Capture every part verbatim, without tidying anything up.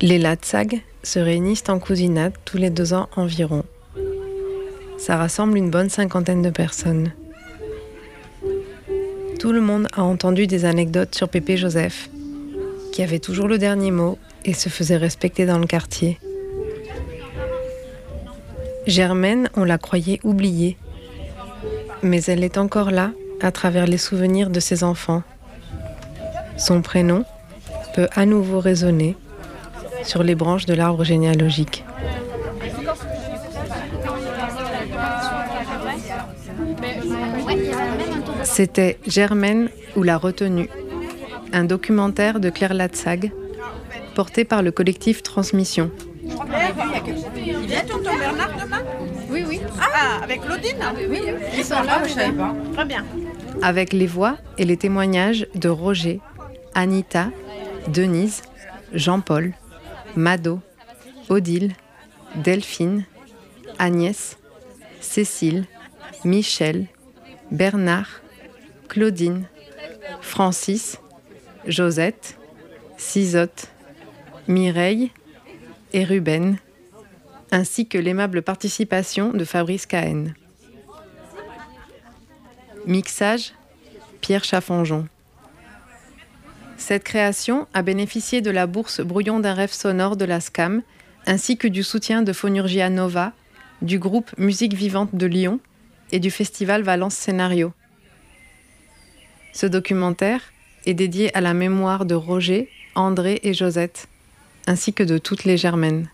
Les Latsag se réunissent en cousinade tous les deux ans environ. Ça rassemble une bonne cinquantaine de personnes. Tout le monde a entendu des anecdotes sur Pépé Joseph, qui avait toujours le dernier mot et se faisait respecter dans le quartier. Germaine, on la croyait oubliée, mais elle est encore là à travers les souvenirs de ses enfants. Son prénom peut à nouveau résonner sur les branches de l'arbre généalogique. C'était Germaine ou la retenue, un documentaire de Claire Latsag, porté par le collectif Transmission. Il vient tonton Bernard demain ? Oui, oui. Ah, avec Claudine ? Oui, ils sont là, je ne savais pas. Très bien. Avec les voix et les témoignages de Roger, Anita, Denise, Jean-Paul, Mado, Odile, Delphine, Agnès, Cécile, Michel, Bernard, Claudine, Francis, Josette, Cisotte, Mireille et Ruben, ainsi que l'aimable participation de Fabrice Cahen. Mixage, Pierre Chaffanjon. Cette création a bénéficié de la bourse Brouillon d'un rêve sonore de la S C A M, ainsi que du soutien de Phonurgia Nova, du groupe Musique Vivante de Lyon et du festival Valence Scénario. Ce documentaire est dédié à la mémoire de Roger, André et Josette, ainsi que de toutes les Germaines.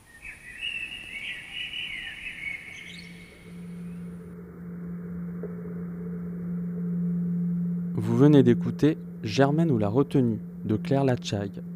Vous venez d'écouter Germaine ou la retenue de Claire Latsag.